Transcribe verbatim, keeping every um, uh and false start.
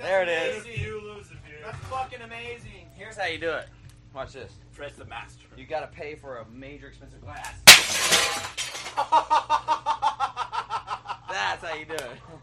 There it is. You lose it, dude. That's fucking amazing. Here's how you do it. Watch this. Fred's the master. You gotta pay for a major expensive glass. That's how you do it.